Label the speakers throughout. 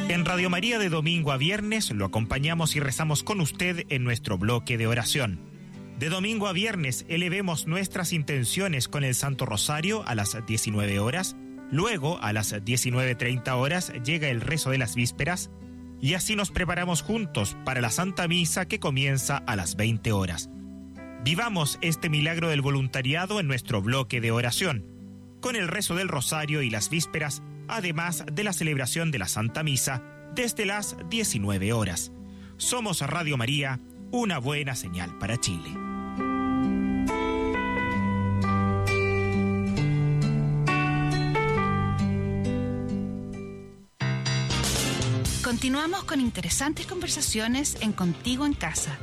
Speaker 1: En Radio María de domingo a viernes lo acompañamos y rezamos con usted en nuestro bloque de oración. De domingo a viernes elevemos nuestras intenciones con el Santo Rosario a las 19 horas, luego a las 19:30 horas llega el rezo de las vísperas y así nos preparamos juntos para la Santa Misa que comienza a las 20 horas. Vivamos este milagro del voluntariado en nuestro bloque de oración, con el rezo del Rosario y las vísperas, además de la celebración de la Santa Misa desde las 19 horas. Somos Radio María, una buena señal para Chile.
Speaker 2: Continuamos con interesantes conversaciones en Contigo en Casa.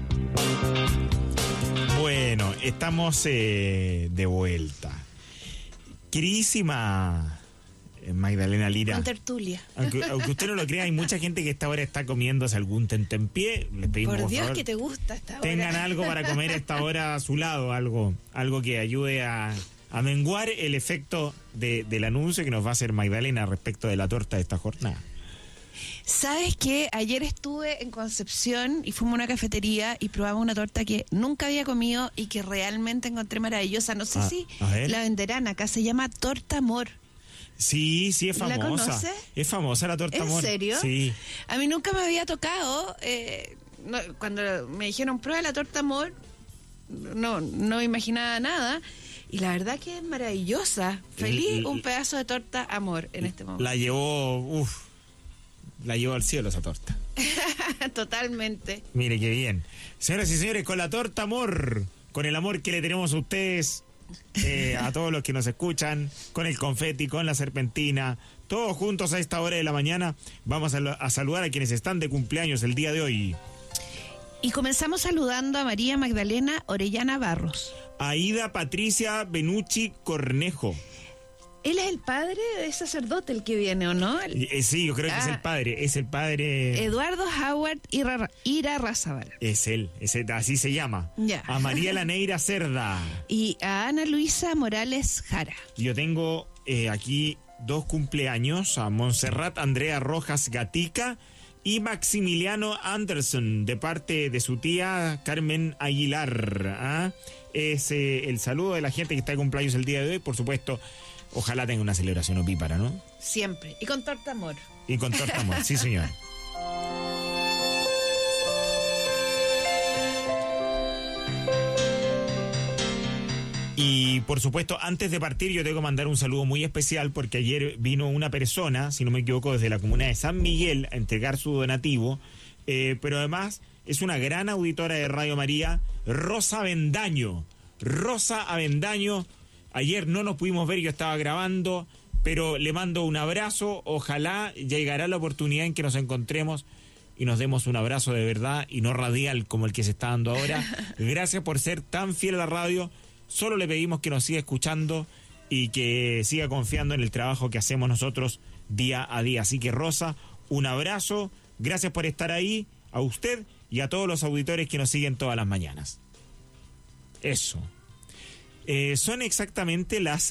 Speaker 1: Bueno, estamos de vuelta. Queridísima Magdalena Lira.
Speaker 2: Con tertulia.
Speaker 1: Aunque usted no lo crea, hay mucha gente que esta hora está comiéndose algún tentempié. Les pedimos,
Speaker 2: por Dios,
Speaker 1: favor,
Speaker 2: que te gusta esta hora.
Speaker 1: tengan algo para comer a esta hora a su lado, algo que ayude a menguar el efecto del anuncio que nos va a hacer Magdalena respecto de la torta de esta jornada.
Speaker 2: ¿Sabes qué? Ayer estuve en Concepción y fuimos a una cafetería y probamos una torta que nunca había comido y que realmente encontré maravillosa. No sé si la venderán acá, se llama Torta Amor.
Speaker 1: Sí, es famosa.
Speaker 2: ¿La conoces?
Speaker 1: Es famosa la torta Amor.
Speaker 2: ¿En serio?
Speaker 1: Sí.
Speaker 2: A mí nunca me había tocado. Cuando me dijeron prueba la torta Amor, no imaginaba nada. Y la verdad que es maravillosa. Feliz un pedazo de torta Amor en este momento.
Speaker 1: La llevó al cielo esa torta.
Speaker 2: Totalmente.
Speaker 1: Mire qué bien. Señoras y señores, con la torta Amor, con el amor que le tenemos a ustedes, a todos los que nos escuchan, con el confeti, con la serpentina, todos juntos a esta hora de la mañana, vamos a saludar a quienes están de cumpleaños el día de hoy.
Speaker 2: Y comenzamos saludando a María Magdalena Orellana Barros.
Speaker 1: Aida Patricia Benucci Cornejo.
Speaker 2: Él es el padre, es sacerdote el que viene, ¿o no?
Speaker 1: Sí, yo creo que es el padre.
Speaker 2: Eduardo Howard Irarrázaval.
Speaker 1: Es él, así se llama.
Speaker 2: Ya.
Speaker 1: A María Laneira Cerda.
Speaker 2: Y a Ana Luisa Morales Jara.
Speaker 1: Yo tengo aquí 2 cumpleaños, a Montserrat Andrea Rojas Gatica y Maximiliano Anderson, de parte de su tía Carmen Aguilar. Es el saludo de la gente que está de cumpleaños el día de hoy, por supuesto. Ojalá tenga una celebración opípara, ¿no?
Speaker 2: Siempre. Y con torta Amor.
Speaker 1: Y con torta Amor, sí, señor. Y por supuesto, antes de partir yo tengo que mandar un saludo muy especial porque ayer vino una persona, si no me equivoco, desde la comuna de San Miguel a entregar su donativo, pero además es una gran auditora de Radio María, Rosa Avendaño. Rosa Avendaño, ayer no nos pudimos ver, yo estaba grabando, pero le mando un abrazo, ojalá llegará la oportunidad en que nos encontremos y nos demos un abrazo de verdad y no radial como el que se está dando ahora. Gracias por ser tan fiel a la radio. Solo le pedimos que nos siga escuchando y que siga confiando en el trabajo que hacemos nosotros día a día. Así que Rosa, un abrazo, gracias por estar ahí, a usted y a todos los auditores que nos siguen todas las mañanas. Eso. Son exactamente las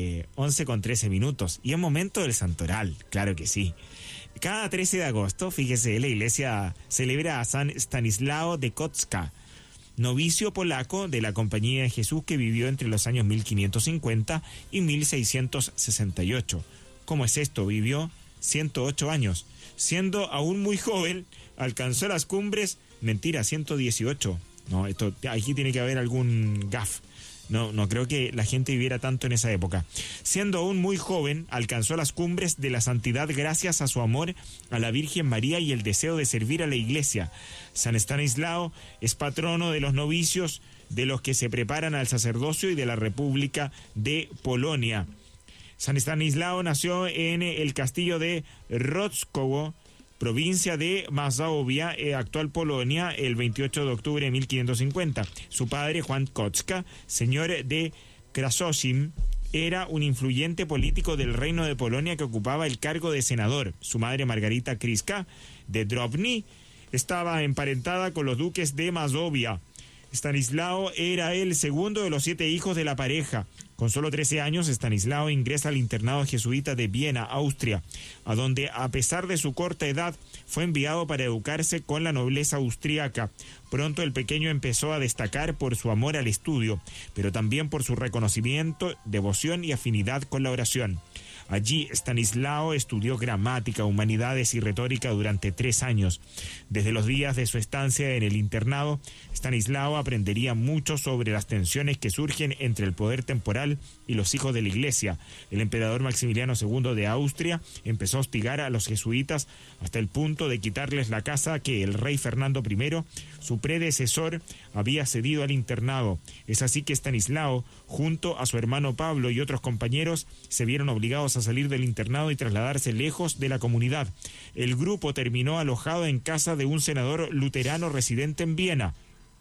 Speaker 1: 11:13 y es momento del santoral, claro que sí. Cada 13 de agosto, fíjese, la iglesia celebra a San Stanislao de Kotska, novicio polaco de la Compañía de Jesús que vivió entre los años 1550 y 1668. ¿Cómo es esto? Vivió 108 años. Siendo aún muy joven, alcanzó las cumbres, 118. No, aquí tiene que haber algún gaf. No creo que la gente viviera tanto en esa época. Siendo aún muy joven, alcanzó las cumbres de la santidad gracias a su amor a la Virgen María y el deseo de servir a la Iglesia. San Estanislao es patrono de los novicios, de los que se preparan al sacerdocio y de la República de Polonia. San Estanislao nació en el castillo de Wrocław, provincia de Mazovia, actual Polonia, el 28 de octubre de 1550. Su padre, Juan Kotska, señor de Krasocin, era un influyente político del reino de Polonia que ocupaba el cargo de senador. Su madre, Margarita Kryska, de Drobny, estaba emparentada con los duques de Mazovia. Stanislao era el segundo de los 7 hijos de la pareja. Con solo 13 años, Estanislao ingresa al internado jesuita de Viena, Austria, a donde, a pesar de su corta edad, fue enviado para educarse con la nobleza austríaca. Pronto el pequeño empezó a destacar por su amor al estudio, pero también por su reconocimiento, devoción y afinidad con la oración. Allí, Estanislao estudió gramática, humanidades y retórica durante 3 años. Desde los días de su estancia en el internado, Estanislao aprendería mucho sobre las tensiones que surgen entre el poder temporal y los hijos de la Iglesia. El emperador Maximiliano II de Austria empezó a hostigar a los jesuitas hasta el punto de quitarles la casa que el rey Fernando I, su predecesor, había cedido al internado. Es así que Estanislao, junto a su hermano Pablo y otros compañeros, se vieron obligados a salir del internado y trasladarse lejos de la comunidad. El grupo terminó alojado en casa de un senador luterano residente en Viena.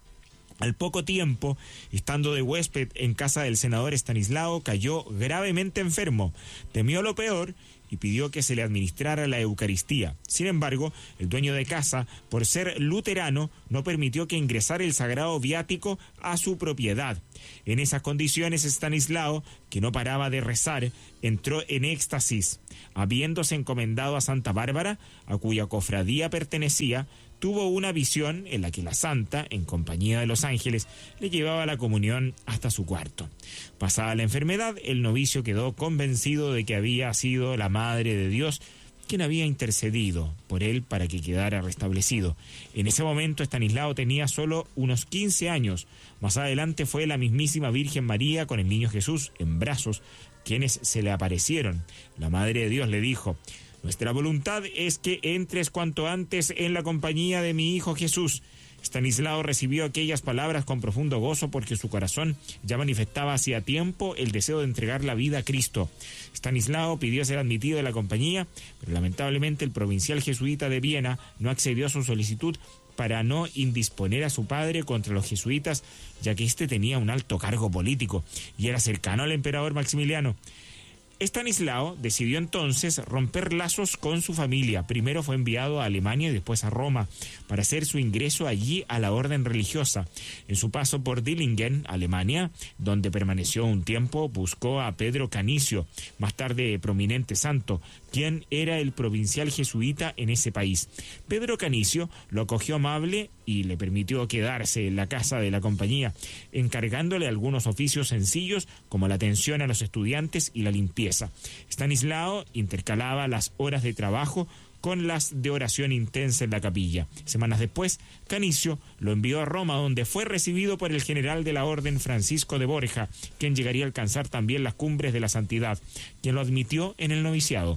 Speaker 1: Al poco tiempo, estando de huésped en casa del senador, Estanislao cayó gravemente enfermo. Temió lo peor y pidió que se le administrara la Eucaristía. Sin embargo, el dueño de casa, por ser luterano, no permitió que ingresara el sagrado viático a su propiedad. En esas condiciones, Estanislao, que no paraba de rezar, entró en éxtasis. Habiéndose encomendado a Santa Bárbara, a cuya cofradía pertenecía, tuvo una visión en la que la santa, en compañía de los ángeles, le llevaba la comunión hasta su cuarto. Pasada la enfermedad, el novicio quedó convencido de que había sido la Madre de Dios quien había intercedido por él para que quedara restablecido. En ese momento, Estanislao tenía solo unos 15 años. Más adelante fue la mismísima Virgen María con el niño Jesús en brazos quienes se le aparecieron. La Madre de Dios le dijo: «Nuestra voluntad es que entres cuanto antes en la compañía de mi hijo Jesús». Estanislao recibió aquellas palabras con profundo gozo porque su corazón ya manifestaba hacía tiempo el deseo de entregar la vida a Cristo. Estanislao pidió ser admitido en la compañía, pero lamentablemente el provincial jesuita de Viena no accedió a su solicitud para no indisponer a su padre contra los jesuitas, ya que éste tenía un alto cargo político y era cercano al emperador Maximiliano. Estanislao decidió entonces romper lazos con su familia. Primero fue enviado a Alemania y después a Roma para hacer su ingreso allí a la orden religiosa. En su paso por Dillingen, Alemania, donde permaneció un tiempo, buscó a Pedro Canicio, más tarde prominente santo, quien era el provincial jesuita en ese país. Pedro Canicio lo acogió amable y le permitió quedarse en la casa de la compañía, encargándole algunos oficios sencillos como la atención a los estudiantes y la limpieza. Estanislao intercalaba las horas de trabajo con las de oración intensa en la capilla. Semanas después, Canicio lo envió a Roma, donde fue recibido por el general de la orden Francisco de Borja, quien llegaría a alcanzar también las cumbres de la santidad, quien lo admitió en el noviciado.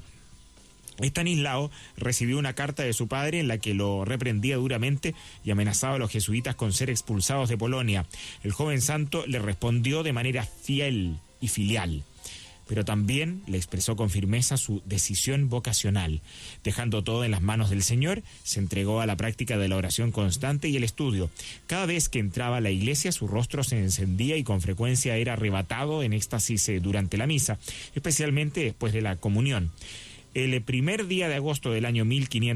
Speaker 1: Estanislao recibió una carta de su padre en la que lo reprendía duramente y amenazaba a los jesuitas con ser expulsados de Polonia. El joven santo le respondió de manera fiel y filial, pero también le expresó con firmeza su decisión vocacional. Dejando todo en las manos del Señor, se entregó a la práctica de la oración constante y el estudio. Cada vez que entraba a la iglesia, su rostro se encendía y con frecuencia era arrebatado en éxtasis durante la misa, especialmente después de la comunión. El primer día de agosto del año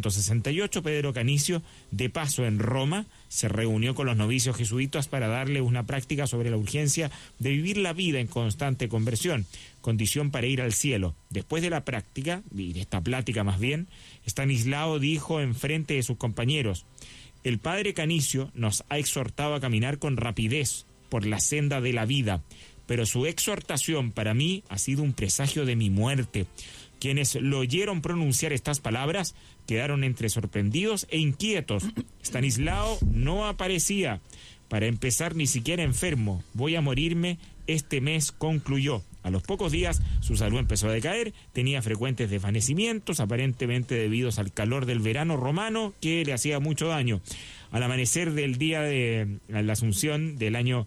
Speaker 1: 1568, Pedro Canicio, de paso en Roma, se reunió con los novicios jesuitas para darle una práctica sobre la urgencia de vivir la vida en constante conversión, condición para ir al cielo. Después de la práctica, y de esta plática más bien, Estanislao dijo en frente de sus compañeros: «El padre Canicio nos ha exhortado a caminar con rapidez por la senda de la vida, pero su exhortación para mí ha sido un presagio de mi muerte». Quienes lo oyeron pronunciar estas palabras quedaron entre sorprendidos e inquietos. Estanislao no aparecía. Para empezar, ni siquiera enfermo. «Voy a morirme este mes», concluyó. A los pocos días su salud empezó a decaer, tenía frecuentes desvanecimientos, aparentemente debidos al calor del verano romano que le hacía mucho daño. Al amanecer del día de la Asunción del año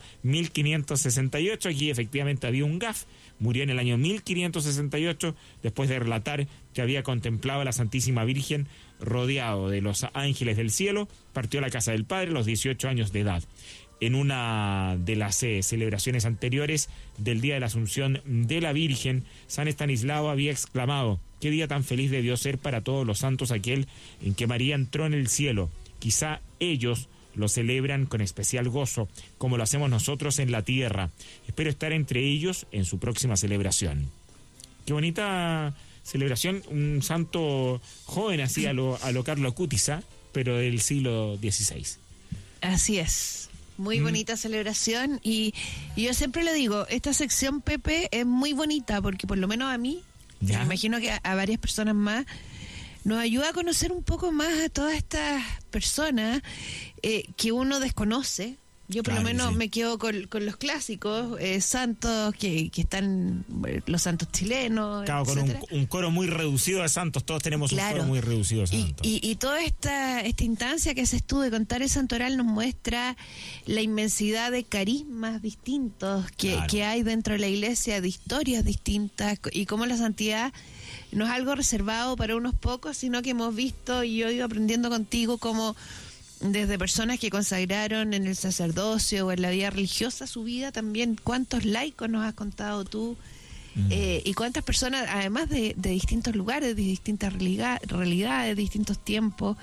Speaker 1: 1568, aquí efectivamente había un gaf. Murió en el año 1568 después de relatar que había contemplado a la Santísima Virgen rodeado de los ángeles del cielo. Partió a la casa del Padre a los 18 años de edad. En una de las celebraciones anteriores del Día de la Asunción de la Virgen, San Estanislao había exclamado: «Qué día tan feliz debió ser para todos los santos aquel en que María entró en el cielo. Quizá ellos lo celebran con especial gozo, como lo hacemos nosotros en la tierra. Espero estar entre ellos en su próxima celebración. Qué bonita celebración, un santo joven así a lo Carlo Acutis, pero del siglo XVI.
Speaker 2: Así es. Muy bonita celebración y yo siempre le digo, esta sección, Pepe, es muy bonita porque por lo menos a mí, me imagino que a varias personas más, nos ayuda a conocer un poco más a todas estas personas que uno desconoce. Yo por lo menos me quedo con los clásicos, santos que están, los santos chilenos.
Speaker 1: Claro, con un coro muy reducido de santos, todos tenemos un coro muy reducido de santos.
Speaker 2: Y toda esta instancia que haces tú de contar el santoral nos muestra la inmensidad de carismas distintos que hay dentro de la iglesia, de historias distintas, y cómo la santidad no es algo reservado para unos pocos, sino que hemos visto, y yo he ido aprendiendo contigo, como desde personas que consagraron en el sacerdocio o en la vida religiosa su vida, también cuántos laicos nos has contado tú, y cuántas personas, además de distintos lugares, de distintas realidades, de distintos tiempos,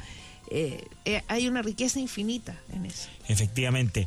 Speaker 2: hay una riqueza infinita en eso.
Speaker 1: Efectivamente.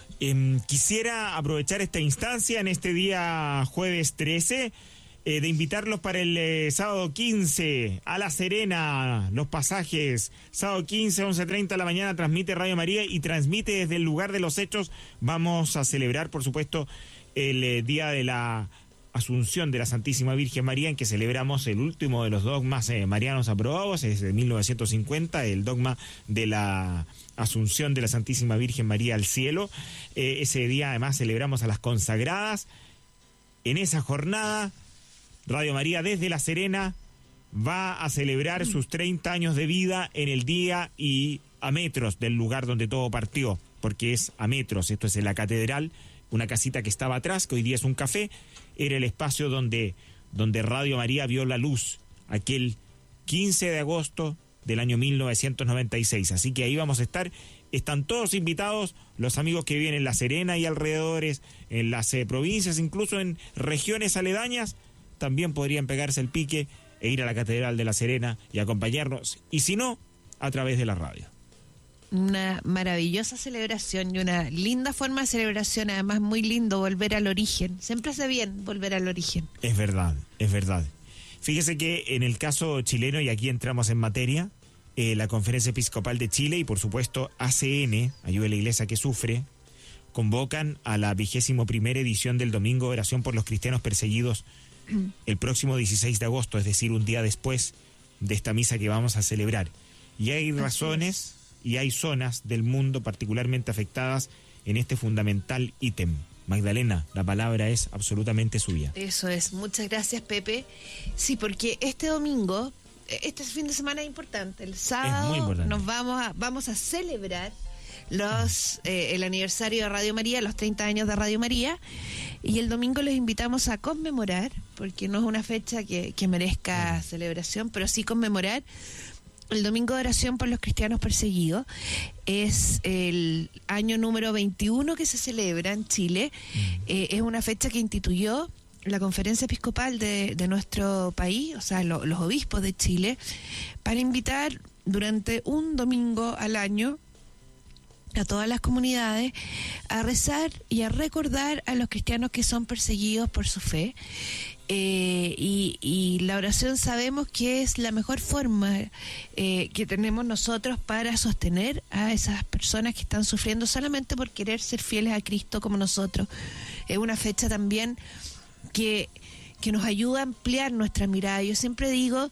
Speaker 1: Quisiera aprovechar esta instancia en este día jueves 13 de invitarlos para el sábado 15 a La Serena, los pasajes, sábado 15, 11:30 de la mañana, transmite Radio María y transmite desde el lugar de los hechos. Vamos a celebrar, por supuesto, el día de la Asunción de la Santísima Virgen María, en que celebramos el último de los dogmas marianos aprobados, es de 1950, el dogma de la Asunción de la Santísima Virgen María al cielo. Ese día además celebramos a las consagradas. En esa jornada, Radio María desde La Serena va a celebrar sus 30 años de vida en el día y a metros del lugar donde todo partió, porque es a metros. Esto es en la catedral, una casita que estaba atrás, que hoy día es un café, era el espacio donde Radio María vio la luz, aquel 15 de agosto del año 1996. Así que ahí vamos a estar. Están todos invitados, los amigos que viven en La Serena y alrededores, en las provincias, incluso en regiones aledañas, también podrían pegarse el pique e ir a la Catedral de La Serena y acompañarnos, y si no, a través de la radio.
Speaker 2: Una maravillosa celebración y una linda forma de celebración, además muy lindo volver al origen. Siempre hace bien volver al origen.
Speaker 1: Es verdad, es verdad. Fíjese que en el caso chileno, y aquí entramos en materia, la Conferencia Episcopal de Chile y por supuesto ACN, Ayuda a la Iglesia que Sufre, convocan a la 21ª edición del Domingo de Oración por los Cristianos Perseguidos el próximo 16 de agosto, es decir, un día después de esta misa que vamos a celebrar. Y hay razones y hay zonas del mundo particularmente afectadas en este fundamental ítem. Magdalena, la palabra es absolutamente suya.
Speaker 2: Eso es, muchas gracias, Pepe. Sí, porque este domingo, este fin de semana es importante. El sábado
Speaker 1: muy importante.
Speaker 2: Nos vamos a celebrar el aniversario de Radio María, los 30 años de Radio María, y el domingo les invitamos a conmemorar, porque no es una fecha que merezca celebración, pero sí conmemorar el Domingo de Oración por los Cristianos Perseguidos. Es el año número 21 que se celebra en Chile. Es una fecha que instituyó la Conferencia Episcopal de nuestro país, o sea, los obispos de Chile, para invitar durante un domingo al año a todas las comunidades a rezar y a recordar a los cristianos que son perseguidos por su fe. Y la oración sabemos que es la mejor forma que tenemos nosotros para sostener a esas personas que están sufriendo solamente por querer ser fieles a Cristo como nosotros. Es una fecha también que nos ayuda a ampliar nuestra mirada. Yo siempre digo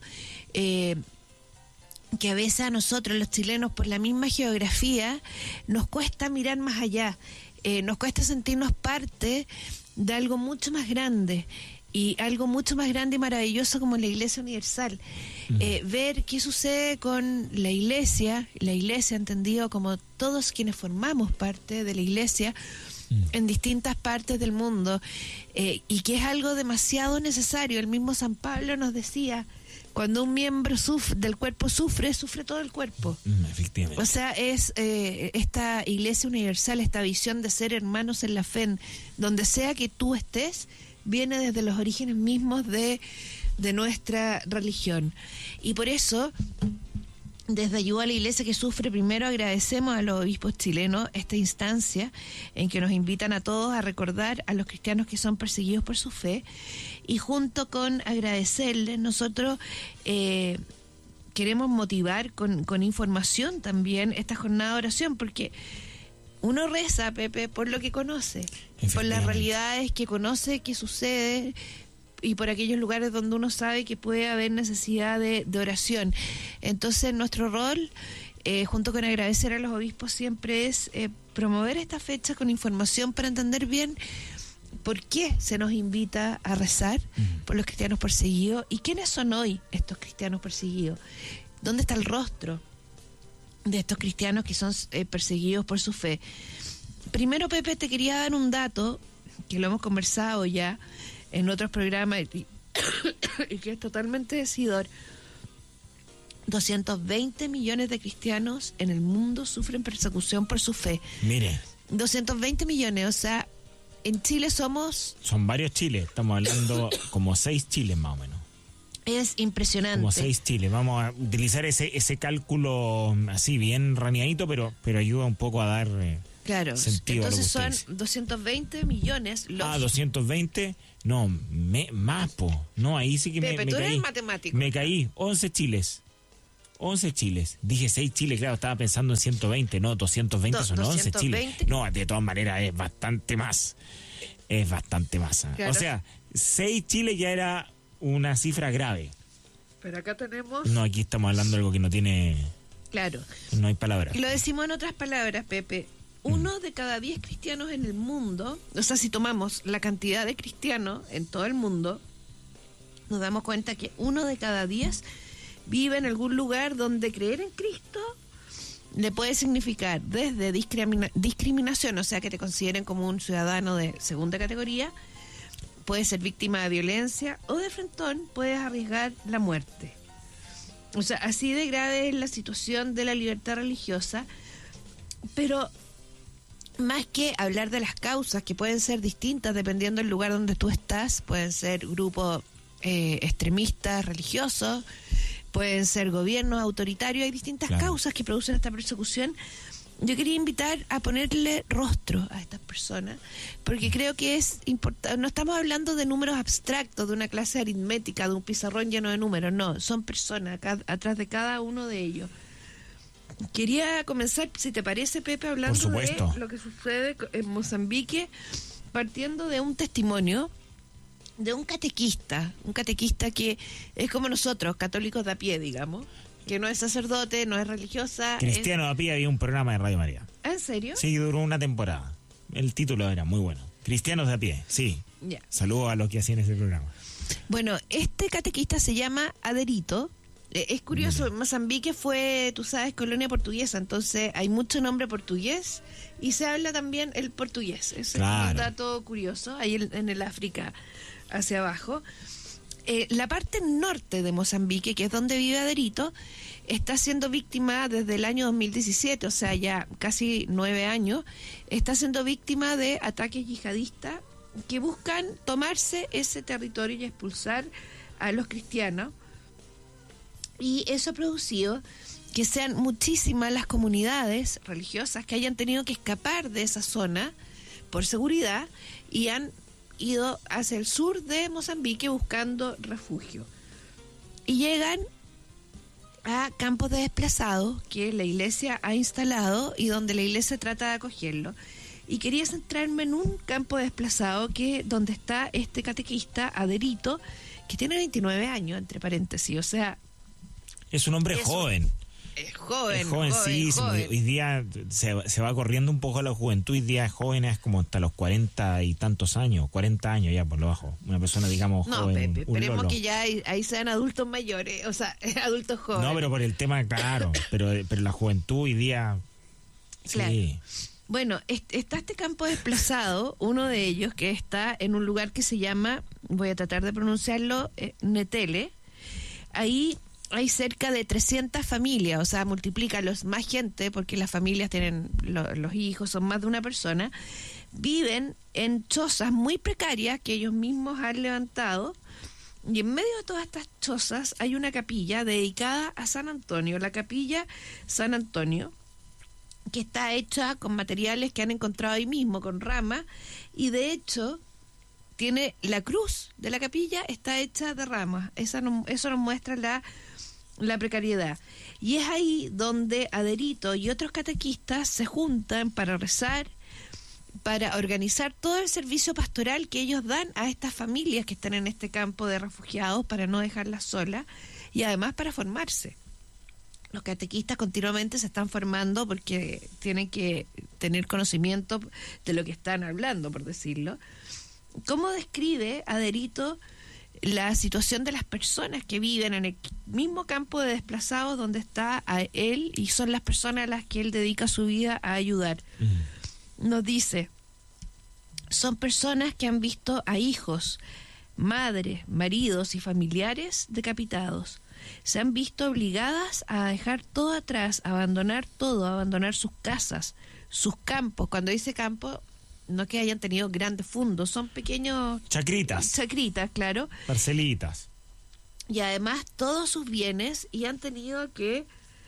Speaker 2: que a veces a nosotros los chilenos, por la misma geografía, nos cuesta mirar más allá, nos cuesta sentirnos parte de algo mucho más grande, y algo mucho más grande y maravilloso como la Iglesia Universal. Ver qué sucede con la Iglesia entendido como todos quienes formamos parte de la Iglesia en distintas partes del mundo, y que es algo demasiado necesario. El mismo San Pablo nos decía, cuando un miembro del cuerpo sufre todo el cuerpo.
Speaker 1: Efectivamente.
Speaker 2: O sea, es esta Iglesia Universal, esta visión de ser hermanos en la fe, donde sea que tú estés, viene desde los orígenes mismos de nuestra religión. Y por eso Desde Ayuda a la Iglesia que Sufre, primero agradecemos a los obispos chilenos esta instancia en que nos invitan a todos a recordar a los cristianos que son perseguidos por su fe, y junto con agradecerles, nosotros queremos motivar con información también esta jornada de oración, porque uno reza, Pepe, por lo que conoce, por las realidades que conoce, que sucede, y por aquellos lugares donde uno sabe que puede haber necesidad de oración. Entonces nuestro rol, junto con agradecer a los obispos, siempre es promover esta fecha con información para entender bien por qué se nos invita a rezar por los cristianos perseguidos y quiénes son hoy estos cristianos perseguidos. ¿Dónde está el rostro de estos cristianos que son perseguidos por su fe? Primero, Pepe, te quería dar un dato que lo hemos conversado ya en otros programas y que es totalmente decidor. 220 millones de cristianos en el mundo sufren persecución por su fe.
Speaker 1: Mire.
Speaker 2: 220 millones, o sea, en Chile somos...
Speaker 1: Son varios Chiles, estamos hablando como 6 Chiles más o menos.
Speaker 2: Es impresionante.
Speaker 1: Como 6 Chiles, vamos a utilizar ese cálculo así bien raneadito, pero ayuda un poco a dar
Speaker 2: claro,
Speaker 1: sentido.
Speaker 2: Entonces
Speaker 1: a lo que
Speaker 2: son 220 millones.
Speaker 1: 220, no, más, po. No, ahí sí que
Speaker 2: Pepe,
Speaker 1: me
Speaker 2: tú
Speaker 1: caí.
Speaker 2: eres matemático.
Speaker 1: Me caí, 11 Chiles. 11 Chiles. Dije 6 Chiles, claro, estaba pensando en 120, no, 220 son 11 Chiles. No, de todas maneras es bastante más. Es bastante más.
Speaker 2: Claro.
Speaker 1: O sea, 6 Chiles ya era una cifra grave.
Speaker 2: Pero acá tenemos...
Speaker 1: No, aquí estamos hablando de algo que no tiene...
Speaker 2: Claro.
Speaker 1: No hay palabras.
Speaker 2: Y lo decimos en otras palabras, Pepe. 1 de cada 10 cristianos en el mundo, o sea, si tomamos la cantidad de cristianos en todo el mundo, nos damos cuenta que 1 de cada 10 vive en algún lugar donde creer en Cristo le puede significar desde discriminación, o sea, que te consideren como un ciudadano de segunda categoría, puedes ser víctima de violencia, o de frentón puedes arriesgar la muerte. O sea, así de grave es la situación de la libertad religiosa, pero más que hablar de las causas, que pueden ser distintas dependiendo del lugar donde tú estás, pueden ser grupos extremistas religiosos, pueden ser gobiernos autoritarios, hay distintas causas que producen esta persecución. Yo quería invitar a ponerle rostro a estas personas, porque creo que es importante. No estamos hablando de números abstractos, de una clase aritmética, de un pizarrón lleno de números, no, son personas acá, atrás de cada uno de ellos. Quería comenzar, si te parece, Pepe, hablando de lo que sucede en Mozambique, partiendo de un testimonio de un catequista que es como nosotros, católicos de a pie, digamos, que no es sacerdote, no es religiosa.
Speaker 1: Cristiano de a pie, había un programa de Radio María.
Speaker 2: ¿En serio?
Speaker 1: Sí, duró una temporada. El título era muy bueno. Cristianos de a pie, sí.
Speaker 2: Yeah.
Speaker 1: Saludos a los que hacían ese programa.
Speaker 2: Bueno, este catequista se llama Aderito. Es curioso, Mozambique fue, tú sabes, colonia portuguesa, entonces hay mucho nombre portugués y se habla también el portugués. Ese es un dato curioso, ahí en el África hacia abajo. La parte norte de Mozambique, que es donde vive Aderito, está siendo víctima desde el año 2017, o sea, ya casi 9 años, está siendo víctima de ataques yihadistas que buscan tomarse ese territorio y expulsar a los cristianos. Y eso ha producido que sean muchísimas las comunidades religiosas que hayan tenido que escapar de esa zona por seguridad y han ido hacia el sur de Mozambique buscando refugio. Y llegan a campos de desplazados que la iglesia ha instalado y donde la iglesia trata de acogerlo. Y quería centrarme en un campo de desplazado donde está este catequista Aderito, que tiene 29 años, entre paréntesis, o sea...
Speaker 1: Es un hombre joven.
Speaker 2: Es joven,
Speaker 1: sí. Hoy día se va corriendo un poco la juventud. Hoy día jóvenes como hasta los 40 y tantos años, 40 años ya por lo bajo. Una persona, digamos, joven.
Speaker 2: No, Pepe, esperemos que ya ahí sean adultos mayores, o sea, adultos jóvenes.
Speaker 1: No, pero por el tema, claro, pero la juventud hoy día...
Speaker 2: Claro.
Speaker 1: Sí.
Speaker 2: Bueno, está este campo desplazado, uno de ellos que está en un lugar que se llama, voy a tratar de pronunciarlo, Netele. Ahí hay cerca de 300 familias, o sea, multiplícalos, más gente, porque las familias tienen los hijos, son más de una persona, viven en chozas muy precarias que ellos mismos han levantado Y en medio de todas estas chozas hay una capilla dedicada a San Antonio, la capilla San Antonio, que está hecha con materiales que han encontrado ahí mismo, con ramas, y de hecho tiene la cruz de la capilla, está hecha de ramas. Eso nos muestra la precariedad. Y es ahí donde Aderito y otros catequistas se juntan para rezar, para organizar todo el servicio pastoral que ellos dan a estas familias que están en este campo de refugiados, para no dejarlas solas, y además para formarse. Los catequistas continuamente se están formando porque tienen que tener conocimiento de lo que están hablando, por decirlo. ¿Cómo describe Aderito la situación de las personas que viven en el mismo campo de desplazados donde está a él, y son las personas a las que él dedica su vida a ayudar? Nos dice: son personas que han visto a hijos, madres, maridos y familiares decapitados. Se han visto obligadas a dejar todo atrás, a abandonar todo, a abandonar sus casas, sus campos. Cuando dice campo, no que hayan tenido grandes fundos, son pequeños...
Speaker 1: Chacritas,
Speaker 2: claro.
Speaker 1: parcelitas.
Speaker 2: Y además todos sus bienes, y han tenido que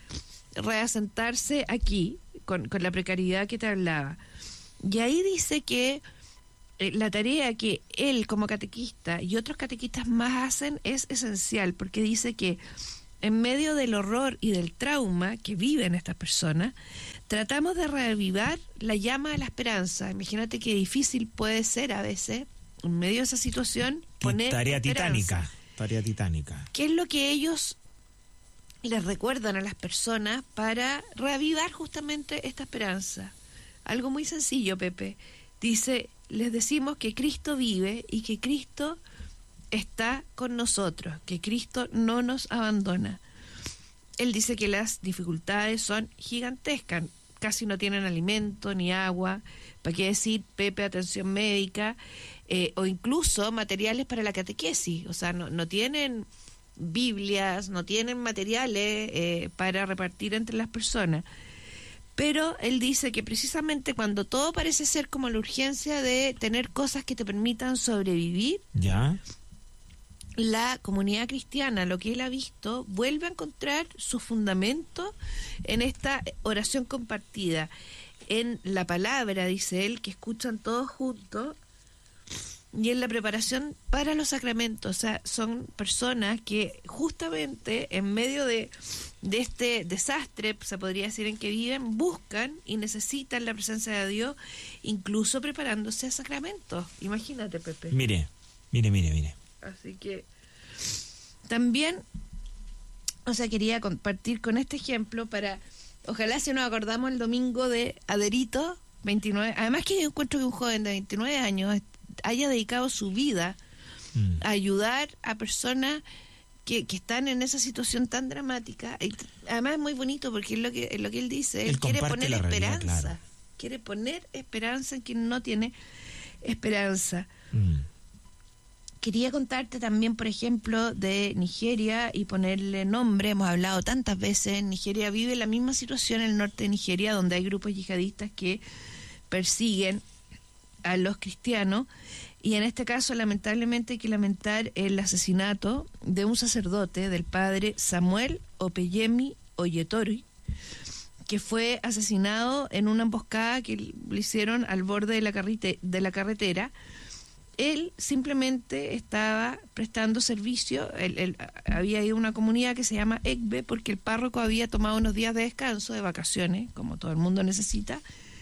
Speaker 2: reasentarse aquí, con la precariedad que te hablaba. Y ahí dice que la tarea que él como catequista y otros catequistas más hacen es esencial, porque dice que en medio del horror y del trauma que viven estas personas, tratamos de reavivar la llama de la esperanza. Imagínate qué difícil puede ser a veces, en medio de esa situación, poner
Speaker 1: Tarea
Speaker 2: esperanza.
Speaker 1: titánica.
Speaker 2: ¿Qué es lo que ellos les recuerdan a las personas para reavivar justamente esta esperanza? Algo muy sencillo, Pepe. Dice: les decimos que Cristo vive y que Cristo está con nosotros, que Cristo no nos abandona. Él dice que las dificultades son gigantescas, casi no tienen alimento ni agua, ¿para qué decir, Pepe, atención médica, o incluso materiales para la catequesis? O sea, no tienen Biblias, no tienen materiales para repartir entre las personas. Pero él dice que precisamente cuando todo parece ser como la urgencia de tener cosas que te permitan sobrevivir,
Speaker 1: ¿ya?
Speaker 2: La comunidad cristiana, lo que él ha visto, vuelve a encontrar su fundamento en esta oración compartida, en la palabra, dice él, que escuchan todos juntos, y en la preparación para los sacramentos. O sea, son personas que justamente en medio de este desastre, se podría decir, en que viven, buscan y necesitan la presencia de Dios, incluso preparándose a sacramentos. Imagínate, Pepe.
Speaker 1: Mire.
Speaker 2: Así que también, o sea, quería compartir con este ejemplo para, ojalá si nos acordamos el domingo de Aderito, 29, además que yo encuentro que un joven de 29 años haya dedicado su vida a ayudar a personas que están en esa situación tan dramática. Y además es muy bonito porque es lo que él dice, él quiere poner esperanza, claro. Quiere poner esperanza en quien no tiene esperanza. Quería contarte también, por ejemplo, de Nigeria y ponerle nombre. Hemos hablado tantas veces. Nigeria vive la misma situación en el norte de Nigeria, donde hay grupos yihadistas que persiguen a los cristianos, y en este caso lamentablemente hay que lamentar el asesinato de un sacerdote, del padre Samuel Opeyemi Oyetori, que fue asesinado en una emboscada que le hicieron al borde de la carretera. Él simplemente estaba prestando servicio. Él había ido a una comunidad que se llama Egbe porque el párroco había tomado unos días de descanso, de vacaciones, como todo el mundo necesita,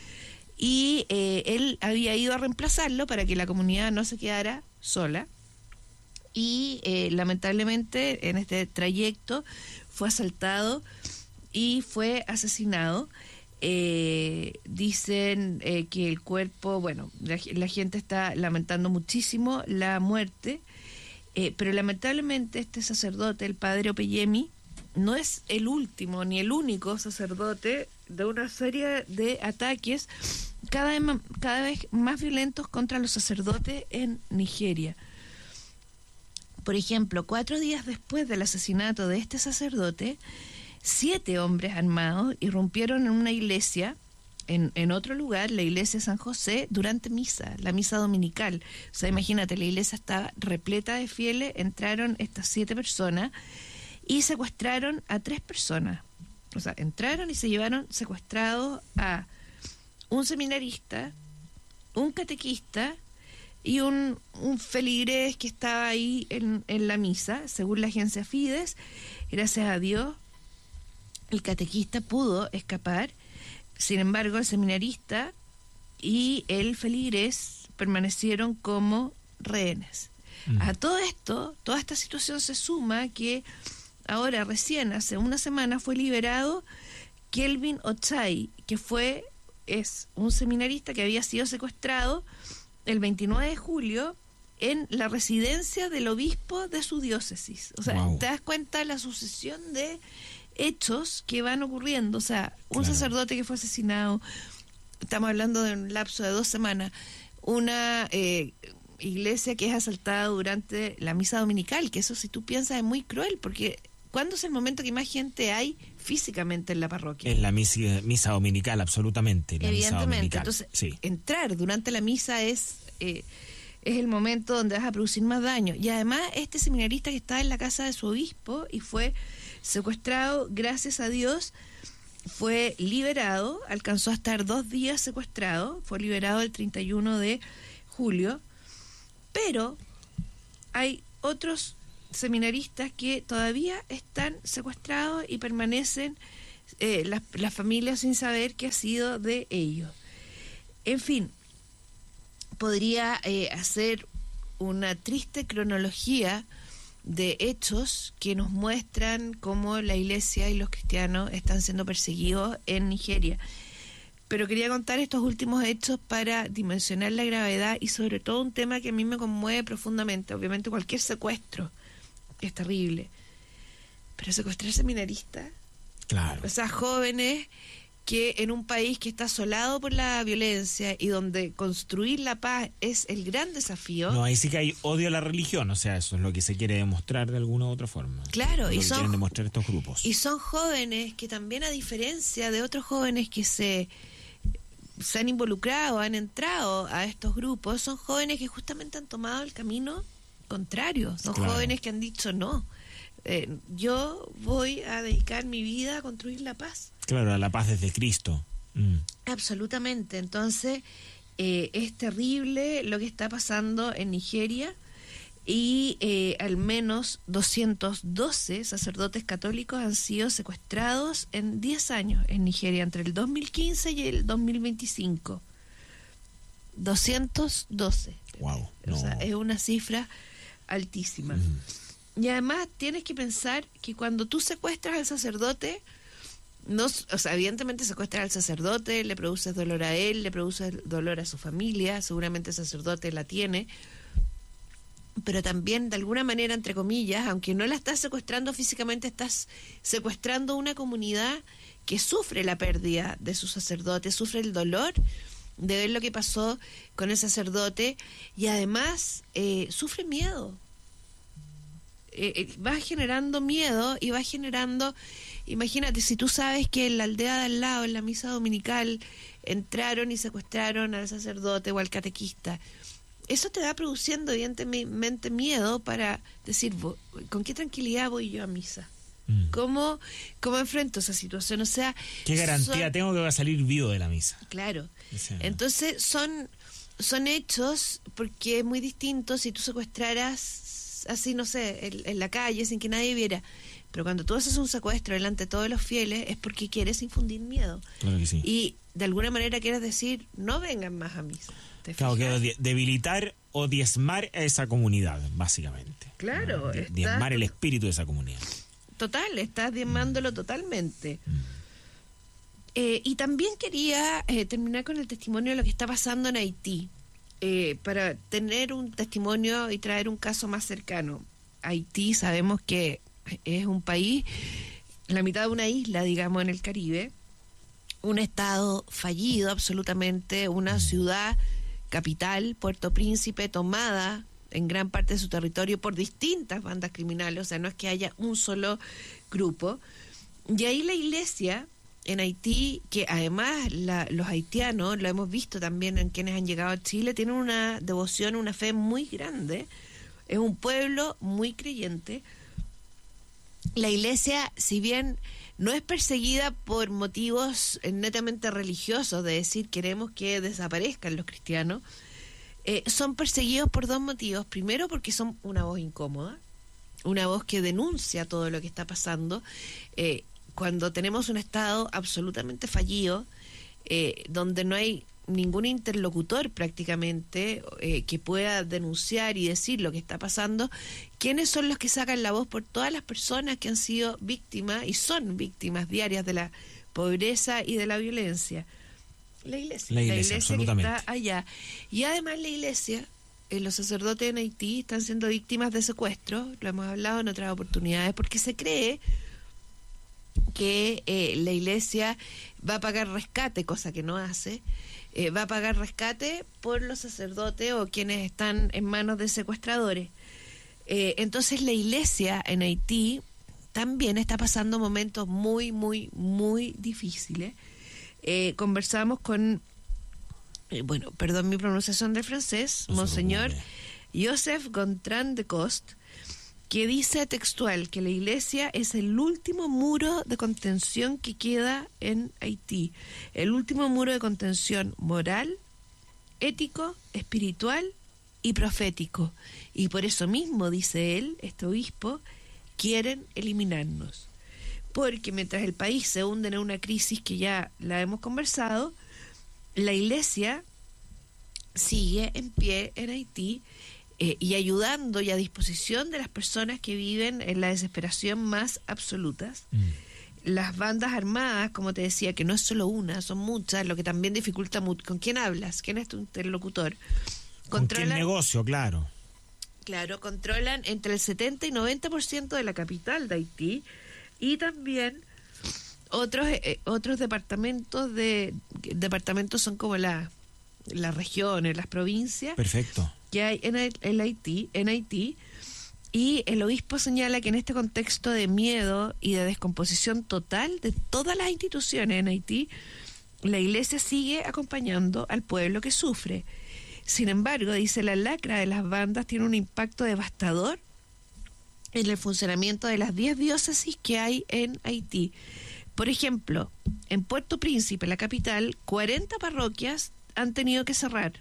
Speaker 2: y él había ido a reemplazarlo para que la comunidad no se quedara sola. Y lamentablemente en este trayecto fue asaltado y fue asesinado. Dicen que el cuerpo, bueno, la gente está lamentando muchísimo la muerte, pero lamentablemente este sacerdote, el padre Opeyemi, no es el último ni el único sacerdote de una serie de ataques cada vez más violentos contra los sacerdotes en Nigeria. Por ejemplo, 4 días después del asesinato de este sacerdote, 7 hombres armados irrumpieron en una iglesia en otro lugar, la iglesia de San José, durante misa, la misa dominical. O sea, imagínate, la iglesia estaba repleta de fieles, entraron estas 7 personas y secuestraron a 3 personas. O sea, entraron y se llevaron secuestrados a un seminarista, un catequista y un feligrés que estaba ahí en la misa, según la agencia Fides. Gracias a Dios, el catequista pudo escapar. Sin embargo, el seminarista y el feligrés permanecieron como rehenes. A todo esto, toda esta situación se suma que ahora recién, hace una semana, fue liberado Kelvin Ochay, que es un seminarista que había sido secuestrado el 29 de julio en la residencia del obispo de su diócesis. O sea,
Speaker 1: wow.
Speaker 2: Te das cuenta de la sucesión de hechos que van ocurriendo. O sea, un sacerdote que fue asesinado, estamos hablando de un lapso de 2 semanas, una iglesia que es asaltada durante la misa dominical, que eso, si tú piensas, es muy cruel, porque ¿cuándo es el momento que más gente hay físicamente en la parroquia?
Speaker 1: En la misa dominical, absolutamente.
Speaker 2: Evidentemente. Entonces, entrar durante la misa es el momento donde vas a producir más daño. Y además, este seminarista que estaba en la casa de su obispo y fue secuestrado, gracias a Dios, fue liberado, alcanzó a estar 2 días secuestrado, fue liberado el 31 de julio, pero hay otros seminaristas que todavía están secuestrados y permanecen las familias sin saber qué ha sido de ellos. En fin, podría hacer una triste cronología de hechos que nos muestran cómo la iglesia y los cristianos están siendo perseguidos en Nigeria. Pero quería contar estos últimos hechos para dimensionar la gravedad y sobre todo un tema que a mí me conmueve profundamente. Obviamente cualquier secuestro es terrible, pero secuestrar seminaristas,
Speaker 1: claro,
Speaker 2: o sea, jóvenes que en un país que está asolado por la violencia y donde construir la paz es el gran desafío.
Speaker 1: No, ahí sí que hay odio a la religión, o sea, eso es lo que se quiere demostrar de alguna u otra forma.
Speaker 2: Claro,
Speaker 1: y quieren demostrar estos grupos.
Speaker 2: Y son jóvenes que también, a diferencia de otros jóvenes que se han involucrado, han entrado a estos grupos, son jóvenes que justamente han tomado el camino contrario, son jóvenes que han dicho no, yo voy a dedicar mi vida a construir la paz.
Speaker 1: Claro, a la paz desde Cristo.
Speaker 2: Absolutamente. Entonces, es terrible lo que está pasando en Nigeria y al menos 212 sacerdotes católicos han sido secuestrados en 10 años en Nigeria, entre el 2015 y el 2025. 212.
Speaker 1: Wow. No.
Speaker 2: O sea, es una cifra altísima. Y además tienes que pensar que cuando tú secuestras al sacerdote, no, o sea, evidentemente secuestras al sacerdote, le produces dolor a él, le produces dolor a su familia, seguramente el sacerdote la tiene, pero también de alguna manera, entre comillas, aunque no la estás secuestrando físicamente, estás secuestrando una comunidad que sufre la pérdida de su sacerdote, sufre el dolor de ver lo que pasó con el sacerdote y además sufre miedo. Va generando miedo y va generando, imagínate, si tú sabes que en la aldea de al lado, en la misa dominical, entraron y secuestraron al sacerdote o al catequista, eso te va produciendo evidentemente miedo para decir, ¿con qué tranquilidad voy yo a misa? ¿Cómo enfrento esa situación? O sea,
Speaker 1: ¿qué garantía tengo que va a salir vivo de la misa?
Speaker 2: Claro.
Speaker 1: O sea,
Speaker 2: entonces son hechos, porque es muy distinto si tú secuestraras así, no sé, en la calle sin que nadie viera, pero cuando tú haces un secuestro delante de todos los fieles es porque quieres infundir miedo.
Speaker 1: Claro que sí.
Speaker 2: Y de alguna manera quieres decir, no vengan más a misa.
Speaker 1: Claro, quiero debilitar o diezmar a esa comunidad, básicamente.
Speaker 2: Claro.
Speaker 1: Diezmar el espíritu de esa comunidad.
Speaker 2: Total, estás diezmándolo totalmente. Y también quería terminar con el testimonio de lo que está pasando en Haití, para tener un testimonio y traer un caso más cercano. Haití sabemos que es un país, la mitad de una isla, digamos, en el Caribe, un estado fallido absolutamente, una ciudad capital, Puerto Príncipe, tomada en gran parte de su territorio por distintas bandas criminales, o sea, no es que haya un solo grupo. Y ahí la iglesia en Haití, que además los haitianos, lo hemos visto también en quienes han llegado a Chile, tienen una devoción, una fe muy grande. Es un pueblo muy creyente. La iglesia, si bien no es perseguida por motivos netamente religiosos, de decir queremos que desaparezcan los cristianos, son perseguidos por dos motivos. Primero, porque son una voz incómoda, una voz que denuncia todo lo que está pasando. Cuando tenemos un Estado absolutamente fallido, donde no hay ningún interlocutor prácticamente que pueda denunciar y decir lo que está pasando, ¿quiénes son los que sacan la voz por todas las personas que han sido víctimas y son víctimas diarias de la pobreza y de la violencia? La iglesia
Speaker 1: absolutamente.
Speaker 2: que está allá. Y además la iglesia, los sacerdotes en Haití están siendo víctimas de secuestro, lo hemos hablado en otras oportunidades, porque se cree que la iglesia va a pagar rescate, cosa que no hace. Va a pagar rescate por los sacerdotes o quienes están en manos de secuestradores. Entonces la iglesia en Haití también está pasando momentos muy, muy, muy difíciles. Conversamos con, perdón mi pronunciación del francés, Monseñor Joseph Gontran de Cost, que dice textual que la iglesia es el último muro de contención que queda en Haití, el último muro de contención moral, ético, espiritual y profético. Y por eso mismo, dice él, este obispo, quieren eliminarnos. Porque mientras el país se hunde en una crisis que ya la hemos conversado, la iglesia sigue en pie en Haití, y ayudando y a disposición de las personas que viven en la desesperación más absolutas. Las bandas armadas, como te decía, que no es solo una, son muchas, lo que también dificulta mucho. ¿Con quién hablas? ¿Quién es tu interlocutor?
Speaker 1: ¿Con qué negocio? Claro.
Speaker 2: Claro, controlan entre el 70 y 90% de la capital de Haití, y también otros departamentos son como las regiones, las provincias.
Speaker 1: Perfecto.
Speaker 2: Que hay en Haití, y el obispo señala que en este contexto de miedo y de descomposición total de todas las instituciones en Haití, la iglesia sigue acompañando al pueblo que sufre. Sin embargo, dice, la lacra de las bandas tiene un impacto devastador en el funcionamiento de las 10 diócesis que hay en Haití. Por ejemplo, en Puerto Príncipe, la capital, 40 parroquias han tenido que cerrar.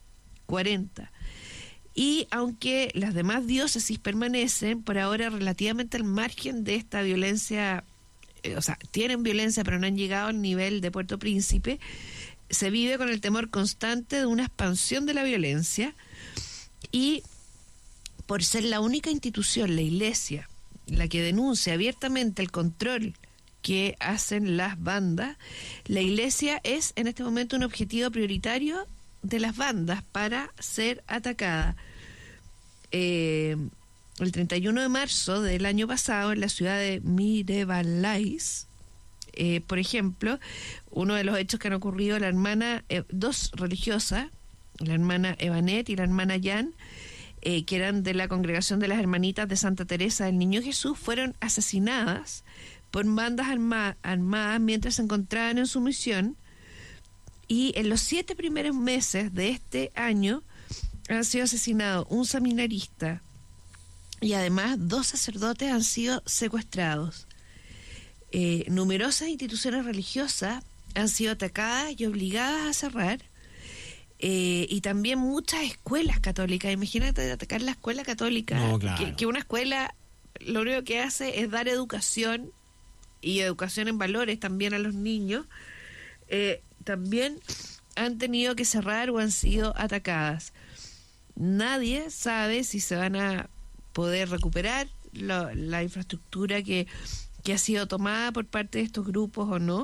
Speaker 2: 40. Y aunque las demás diócesis permanecen por ahora relativamente al margen de esta violencia, tienen violencia pero no han llegado al nivel de Puerto Príncipe, se vive con el temor constante de una expansión de la violencia. Y por ser la única institución, la iglesia, la que denuncia abiertamente el control que hacen las bandas, la iglesia es en este momento un objetivo prioritario de las bandas para ser atacada. El 31 de marzo del año pasado, en la ciudad de Mirebalais, por ejemplo, uno de los hechos que han ocurrido, la hermana, dos religiosas, la hermana Evanet y la hermana Jan, que eran de la congregación de las hermanitas de Santa Teresa del Niño Jesús, fueron asesinadas por bandas armadas mientras se encontraban en su misión. Y en los 7 primeros meses de este año han sido asesinados un seminarista y además 2 sacerdotes han sido secuestrados. Numerosas instituciones religiosas han sido atacadas y obligadas a cerrar, y también muchas escuelas católicas. Imagínate atacar la escuela católica.
Speaker 1: No, claro.
Speaker 2: que una escuela lo único que hace es dar educación, y educación en valores también a los niños. También han tenido que cerrar o han sido atacadas. Nadie sabe si se van a poder recuperar la infraestructura que ha sido tomada por parte de estos grupos o no,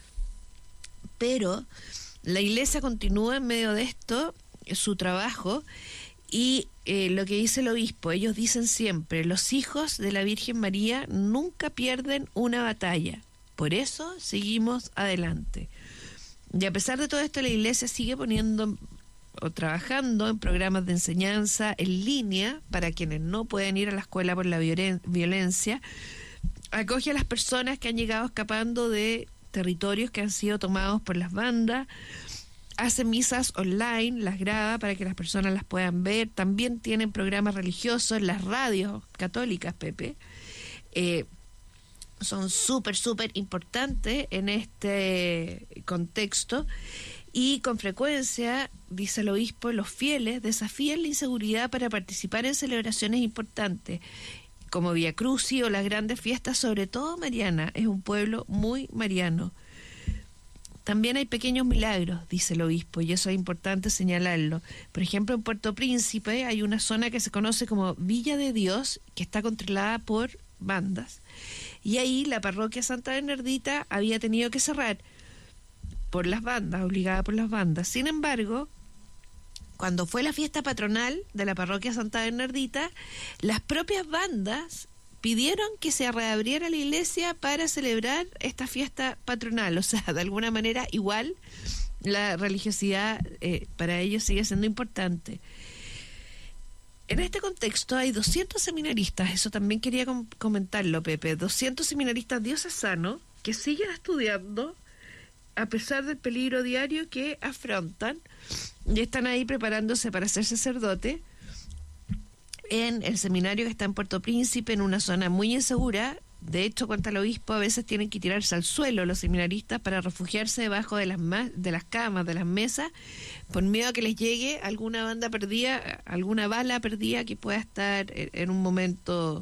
Speaker 2: pero la iglesia continúa en medio de esto su trabajo. Y lo que dice el obispo, ellos dicen siempre, los hijos de la Virgen María nunca pierden una batalla, por eso seguimos adelante. Y a pesar de todo esto, la iglesia sigue poniendo o trabajando en programas de enseñanza en línea para quienes no pueden ir a la escuela por la violencia. Acoge a las personas que han llegado escapando de territorios que han sido tomados por las bandas. Hace misas online, las graba para que las personas las puedan ver. También tienen programas religiosos, las radios católicas, Pepe. Son súper importantes en este contexto. Y con frecuencia, dice el obispo, los fieles desafían la inseguridad para participar en celebraciones importantes, como Vía Crucis o las grandes fiestas, sobre todo mariana. Es un pueblo muy mariano. También hay pequeños milagros, dice el obispo, y eso es importante señalarlo. Por ejemplo, en Puerto Príncipe hay una zona que se conoce como Villa de Dios, que está controlada por bandas. Y ahí la parroquia Santa Bernardita había tenido que cerrar por las bandas, obligada por las bandas. Sin embargo, cuando fue la fiesta patronal de la parroquia Santa Bernardita, las propias bandas pidieron que se reabriera la iglesia para celebrar esta fiesta patronal. O sea, de alguna manera, igual la religiosidad para ellos sigue siendo importante. En este contexto hay 200 seminaristas, eso también quería comentarlo, Pepe, 200 seminaristas diocesanos que siguen estudiando a pesar del peligro diario que afrontan, y están ahí preparándose para ser sacerdote en el seminario que está en Puerto Príncipe, en una zona muy insegura. De hecho, cuenta el obispo, a veces tienen que tirarse al suelo los seminaristas para refugiarse debajo de las camas, de las mesas, por miedo a que les llegue alguna banda perdida, alguna bala perdida que pueda estar en un momento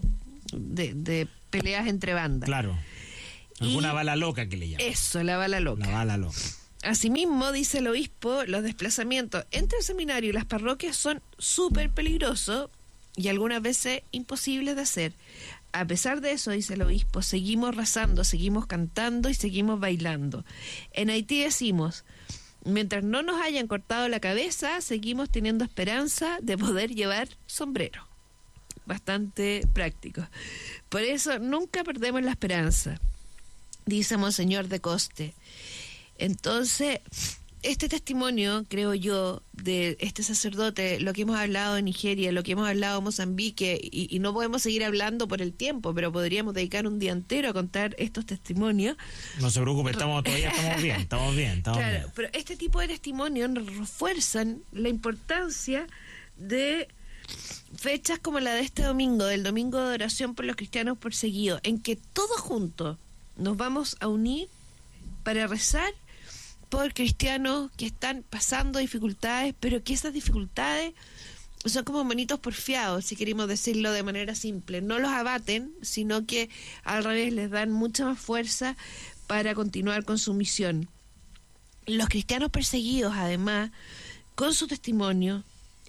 Speaker 2: de peleas entre bandas.
Speaker 1: Claro. Alguna bala loca que le llaman.
Speaker 2: Eso, la bala loca.
Speaker 1: La bala loca.
Speaker 2: Asimismo, dice el obispo, los desplazamientos entre el seminario y las parroquias son súper peligrosos y algunas veces imposibles de hacer. A pesar de eso, dice el obispo, seguimos rezando, seguimos cantando y seguimos bailando. En Haití decimos, mientras no nos hayan cortado la cabeza, seguimos teniendo esperanza de poder llevar sombrero. Bastante práctico. Por eso nunca perdemos la esperanza, dice Monseñor de Coste. Entonces, este testimonio, creo yo, de este sacerdote, lo que hemos hablado de Nigeria, lo que hemos hablado de Mozambique, y no podemos seguir hablando por el tiempo, pero podríamos dedicar un día entero a contar estos testimonios.
Speaker 1: No se preocupe, todavía estamos bien.
Speaker 2: Claro, pero este tipo de testimonios nos refuerzan la importancia de fechas como la de este domingo, del domingo de oración por los cristianos perseguidos, en que todos juntos nos vamos a unir para rezar por cristianos que están pasando dificultades, pero que esas dificultades son como monitos porfiados, si queremos decirlo de manera simple. No los abaten, sino que al revés les dan mucha más fuerza para continuar con su misión. Los cristianos perseguidos, además, con su testimonio,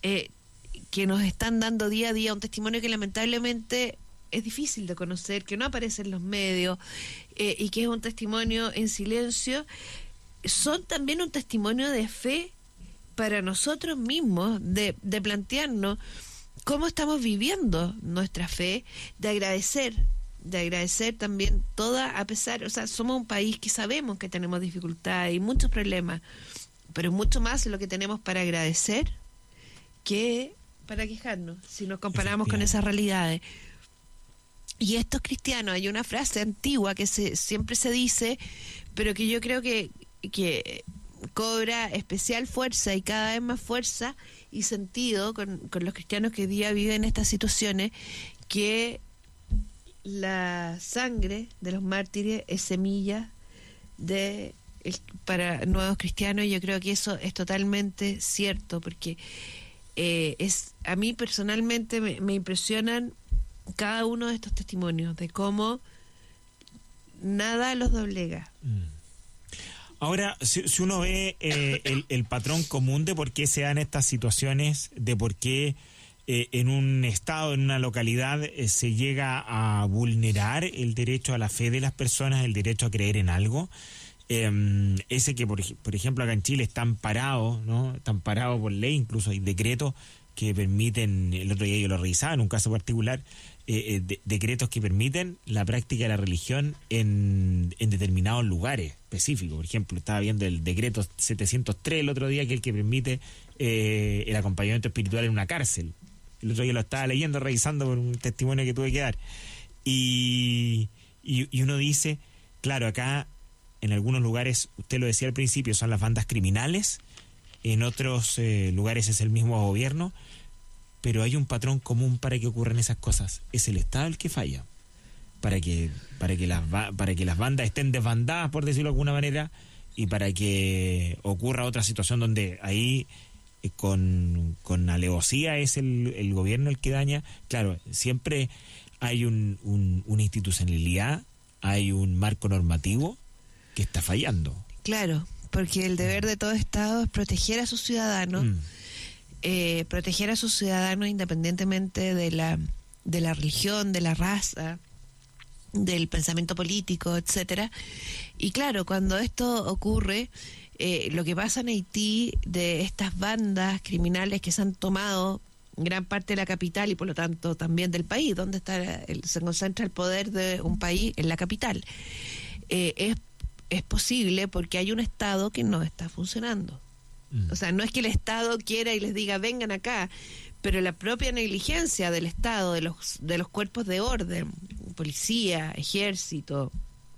Speaker 2: que nos están dando día a día, un testimonio que lamentablemente es difícil de conocer, que no aparece en los medios, y que es un testimonio en silencio, son también un testimonio de fe para nosotros mismos, de plantearnos cómo estamos viviendo nuestra fe, de agradecer también toda, a pesar, o sea, somos un país que sabemos que tenemos dificultades y muchos problemas, pero mucho más lo que tenemos para agradecer que para quejarnos, si nos comparamos con esas realidades. Y estos cristianos, hay una frase antigua que siempre se dice, pero que yo creo que cobra especial fuerza y cada vez más fuerza y sentido con los cristianos que hoy día viven estas situaciones, que la sangre de los mártires es semilla para nuevos cristianos. Y yo creo que eso es totalmente cierto, porque a mí personalmente me impresionan cada uno de estos testimonios de cómo nada los doblega.
Speaker 1: Ahora, si uno ve el patrón común de por qué se dan estas situaciones, de por qué en un estado, en una localidad, se llega a vulnerar el derecho a la fe de las personas, el derecho a creer en algo, ese que, por ejemplo, acá en Chile está amparado, ¿no? Está amparado por ley, incluso hay decretos que permiten, el otro día yo lo revisaba en un caso particular, decretos que permiten la práctica de la religión en determinados lugares específicos. Por ejemplo, estaba viendo el decreto 703 el otro día, que es el que permite el acompañamiento espiritual en una cárcel. El otro día lo estaba leyendo, revisando por un testimonio que tuve que dar. Y uno dice, claro, acá en algunos lugares, usted lo decía al principio, son las bandas criminales, en otros lugares es el mismo gobierno, pero hay un patrón común para que ocurran esas cosas. Es el Estado el que falla. Para que las bandas estén desbandadas, por decirlo de alguna manera, y para que ocurra otra situación donde ahí con alevosía es el gobierno el que daña. Claro, siempre hay una institucionalidad, hay un marco normativo que está fallando.
Speaker 2: Claro, porque el deber de todo Estado es proteger a sus ciudadanos, proteger a sus ciudadanos independientemente de la religión, de la raza, del pensamiento político, etcétera. Y claro, cuando esto ocurre, lo que pasa en Haití, de estas bandas criminales que se han tomado gran parte de la capital y por lo tanto también del país, donde se concentra el poder de un país en la capital, es posible porque hay un Estado que no está funcionando. O sea, no es que el Estado quiera y les diga vengan acá, pero la propia negligencia del Estado, de los cuerpos de orden, policía, ejército,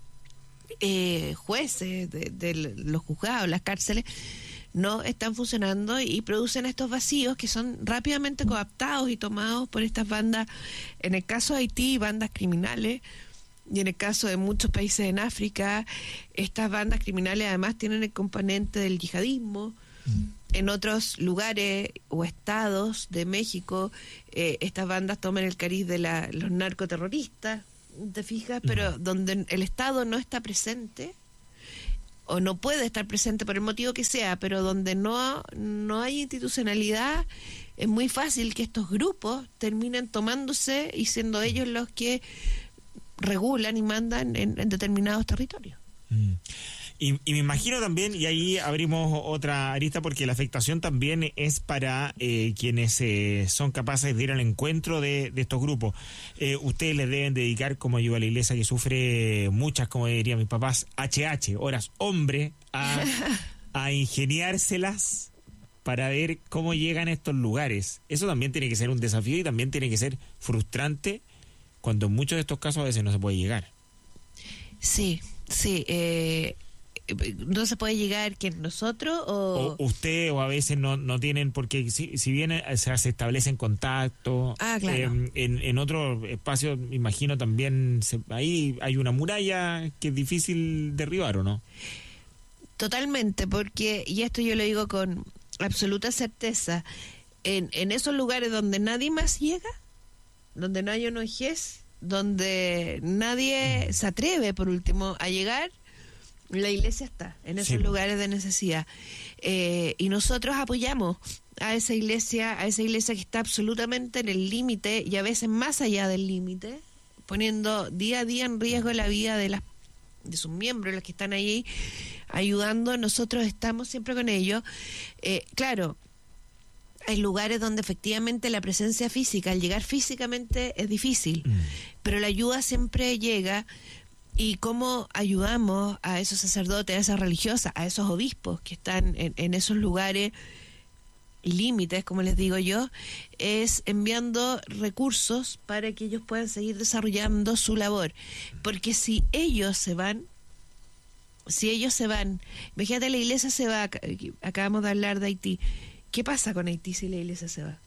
Speaker 2: jueces, de los juzgados, las cárceles, no están funcionando y producen estos vacíos que son rápidamente coaptados y tomados por estas bandas, en el caso de Haití, bandas criminales, y en el caso de muchos países en África, estas bandas criminales además tienen el componente del yihadismo. En otros lugares o estados de México, estas bandas toman el cariz de los narcoterroristas, ¿te fijas? Pero donde el Estado no está presente, o no puede estar presente por el motivo que sea, pero donde no hay institucionalidad, es muy fácil que estos grupos terminen tomándose y siendo ellos los que regulan y mandan en determinados territorios.
Speaker 1: Y me imagino también, y ahí abrimos otra arista, porque la afectación también es para quienes son capaces de ir al encuentro de estos grupos. Ustedes les deben dedicar, como ayuda a la iglesia que sufre muchas, como dirían mis papás, horas hombre, a ingeniárselas para ver cómo llegan a estos lugares. Eso también tiene que ser un desafío y también tiene que ser frustrante cuando en muchos de estos casos a veces no se puede llegar.
Speaker 2: Sí. No se puede llegar que nosotros o
Speaker 1: usted, o a veces no tienen, porque si bien se establecen contactos,
Speaker 2: claro.
Speaker 1: En otros espacios, me imagino también ahí hay una muralla que es difícil derribar, ¿o no?
Speaker 2: Totalmente, porque, y esto yo lo digo con absoluta certeza, en esos lugares donde nadie más llega, donde no hay ONGs, donde nadie se atreve, por último, a llegar, la iglesia está en esos lugares de necesidad. Y nosotros apoyamos a esa iglesia que está absolutamente en el límite y a veces más allá del límite, poniendo día a día en riesgo la vida de sus miembros, los que están ahí ayudando. Nosotros estamos siempre con ellos. Claro, hay lugares donde efectivamente la presencia física, al llegar físicamente es difícil, pero la ayuda siempre llega. Y cómo ayudamos a esos sacerdotes, a esas religiosas, a esos obispos que están en esos lugares límites, como les digo yo, es enviando recursos para que ellos puedan seguir desarrollando su labor. Porque si ellos se van, imagínate, la iglesia se va, acabamos de hablar de Haití, ¿qué pasa con Haití si la iglesia se va?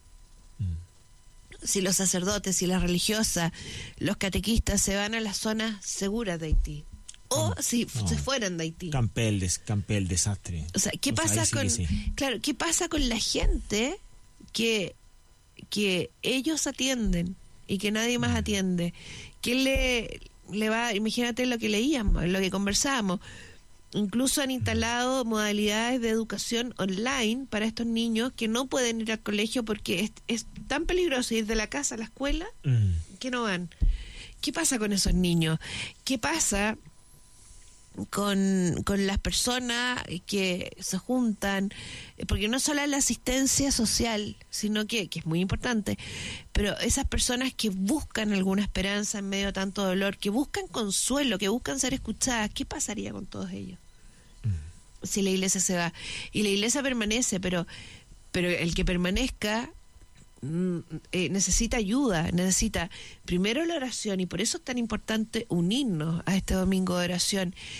Speaker 2: Si los sacerdotes, si las religiosas, los catequistas se van a las zonas seguras de Haití, o se fueran de Haití.
Speaker 1: Campe el desastre.
Speaker 2: O sea, ¿qué pasa qué pasa con la gente que ellos atienden y que nadie más atiende? ¿Qué le va? Imagínate lo que leíamos, lo que conversábamos. Incluso han instalado modalidades de educación online para estos niños que no pueden ir al colegio porque es tan peligroso ir de la casa a la escuela que no van. ¿Qué pasa con esos niños? ¿Qué pasa con las personas que se juntan? Porque no solo es la asistencia social, sino que es muy importante, pero esas personas que buscan alguna esperanza en medio de tanto dolor, que buscan consuelo, que buscan ser escuchadas, ¿qué pasaría con todos ellos si la iglesia se va? Y la iglesia permanece, pero el que permanezca necesita ayuda, necesita primero la oración, y por eso es tan importante unirnos a este domingo de oración,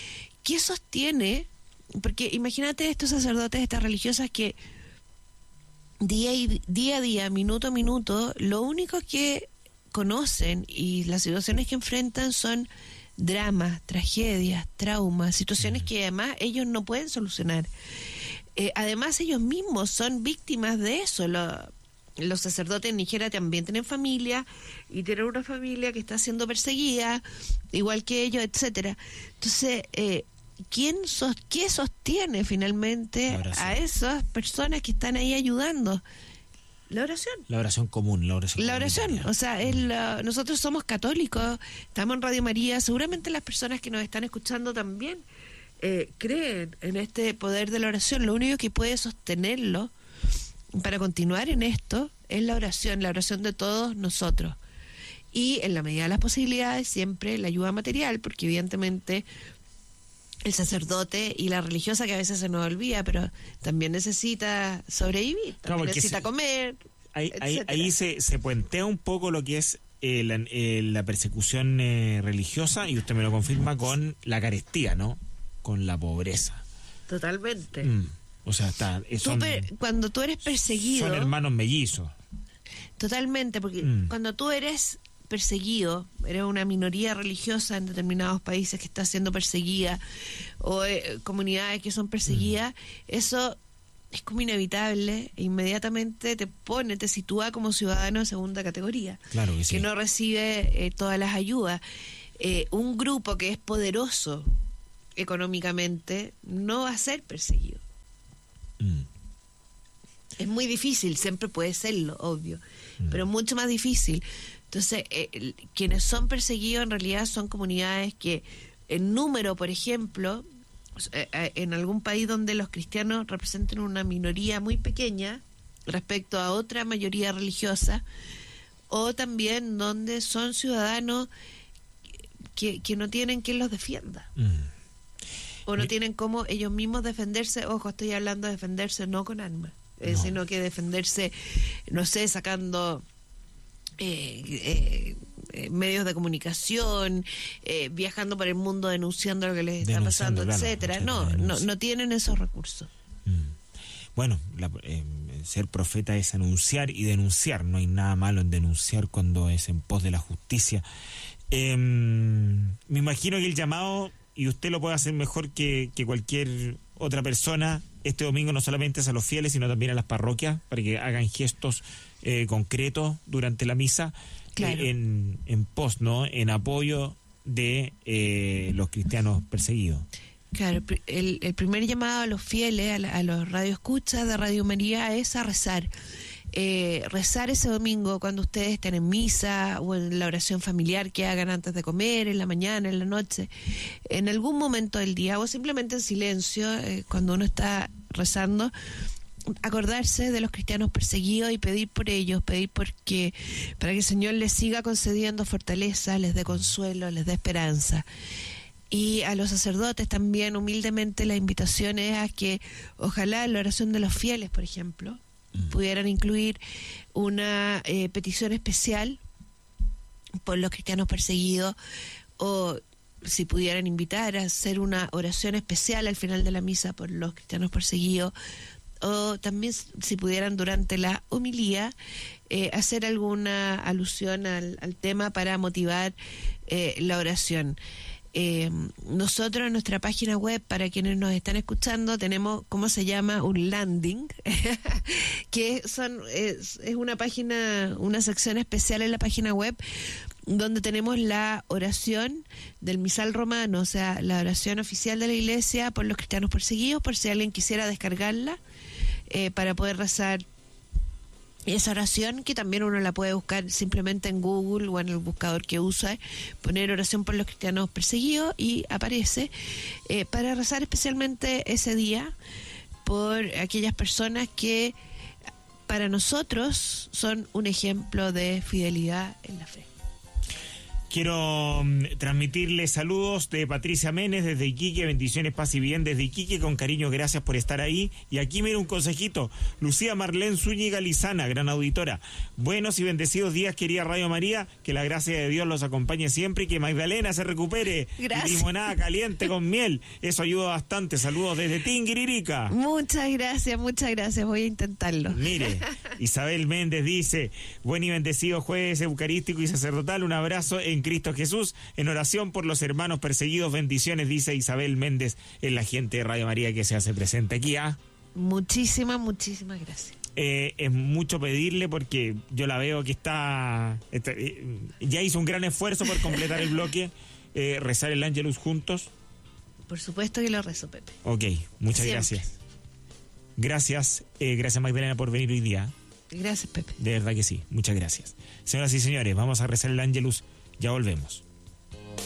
Speaker 2: ¿qué sostiene? Porque imagínate estos sacerdotes, estas religiosas que día a día, minuto a minuto, lo único que conocen y las situaciones que enfrentan son dramas, tragedias, traumas, situaciones que además ellos no pueden solucionar. Además ellos mismos son víctimas de eso. Los sacerdotes en Nigeria también tienen familia y tienen una familia que está siendo perseguida igual que ellos, etcétera. Entonces, ¿qué sostiene finalmente a esas personas que están ahí ayudando? La oración.
Speaker 1: La oración común, la oración.
Speaker 2: O sea, nosotros somos católicos, estamos en Radio María, seguramente las personas que nos están escuchando también creen en este poder de la oración. Lo único que puede sostenerlo para continuar en esto es la oración de todos nosotros. Y en la medida de las posibilidades, siempre la ayuda material, porque evidentemente el sacerdote y la religiosa, que a veces se nos olvida, pero también necesita sobrevivir, también necesita comer.
Speaker 1: Ahí se puentea un poco lo que es la persecución religiosa, y usted me lo confirma con la carestía, ¿no? Con la pobreza.
Speaker 2: Totalmente.
Speaker 1: O sea,
Speaker 2: cuando tú eres perseguido...
Speaker 1: Son hermanos mellizos.
Speaker 2: Totalmente, porque cuando tú eres perseguido, eres una minoría religiosa en determinados países que está siendo perseguida, o comunidades que son perseguidas, eso es como inevitable, e inmediatamente te sitúa como ciudadano de segunda categoría,
Speaker 1: claro que sí,
Speaker 2: que no recibe todas las ayudas. Un grupo que es poderoso económicamente no va a ser perseguido. Es muy difícil, siempre puede serlo, obvio, pero mucho más difícil. Entonces, quienes son perseguidos en realidad son comunidades que, en número, por ejemplo, en algún país donde los cristianos representan una minoría muy pequeña respecto a otra mayoría religiosa, o también donde son ciudadanos que no tienen quien los defienda. O no tienen cómo ellos mismos defenderse. Ojo, estoy hablando de defenderse no con armas, sino que defenderse, no sé, sacando medios de comunicación, viajando por el mundo denunciando lo que les está pasando, etcétera. No tienen esos recursos.
Speaker 1: Bueno, ser profeta es anunciar y denunciar. No hay nada malo en denunciar cuando es en pos de la justicia. Me imagino que el llamado, y usted lo puede hacer mejor que cualquier otra persona, este domingo no solamente es a los fieles, sino también a las parroquias, para que hagan gestos concretos durante la misa,
Speaker 2: claro,
Speaker 1: en pos, ¿no? En apoyo de los cristianos perseguidos.
Speaker 2: Claro, el primer llamado a los fieles, a los radioescuchas de Radio María, es a rezar. Rezar ese domingo cuando ustedes estén en misa o en la oración familiar que hagan antes de comer, en la mañana, en la noche, en algún momento del día, o simplemente en silencio, cuando uno está rezando, acordarse de los cristianos perseguidos y pedir por ellos, para que el Señor les siga concediendo fortaleza, les dé consuelo, les dé esperanza. Y a los sacerdotes también, humildemente, la invitación es a que ojalá en la oración de los fieles, por ejemplo, pudieran incluir una petición especial por los cristianos perseguidos, o si pudieran invitar a hacer una oración especial al final de la misa por los cristianos perseguidos, o también si pudieran durante la homilía hacer alguna alusión al tema para motivar la oración. Nosotros en nuestra página web, para quienes nos están escuchando, tenemos, ¿cómo se llama? Un landing que es una página, una sección especial en la página web donde tenemos la oración del misal romano, o sea, la oración oficial de la Iglesia por los cristianos perseguidos, por si alguien quisiera descargarla para poder rezar esa oración, que también uno la puede buscar simplemente en Google o en el buscador que usa, poner oración por los cristianos perseguidos y aparece, para rezar especialmente ese día por aquellas personas que para nosotros son un ejemplo de fidelidad en la fe.
Speaker 1: Quiero transmitirles saludos de Patricia Menes desde Iquique, bendiciones, paz y bien desde Iquique, con cariño, gracias por estar ahí. Y aquí mira un consejito, Lucía Marlene Zúñiga Lizana, gran auditora. Buenos y bendecidos días, querida Radio María, que la gracia de Dios los acompañe siempre y que Magdalena se recupere.
Speaker 2: Gracias.
Speaker 1: Y limonada caliente con miel, eso ayuda bastante. Saludos desde Tinguiririca.
Speaker 2: Muchas gracias, voy a intentarlo.
Speaker 1: Mire, Isabel Méndez dice, buen y bendecido jueves eucarístico y sacerdotal, un abrazo en Cristo Jesús, en oración por los hermanos perseguidos, bendiciones, dice Isabel Méndez, en la gente de Radio María que se hace presente aquí.
Speaker 2: Muchísimas gracias.
Speaker 1: Es mucho pedirle porque yo la veo que ya hizo un gran esfuerzo por completar el bloque, rezar el Ángelus juntos.
Speaker 2: Por supuesto que lo rezo, Pepe.
Speaker 1: Ok, muchas
Speaker 2: Siempre.
Speaker 1: Gracias. Gracias Magdalena por venir hoy día.
Speaker 2: Gracias, Pepe.
Speaker 1: De verdad que sí, muchas gracias. Señoras y señores, vamos a rezar el Ángelus. Ya volvemos.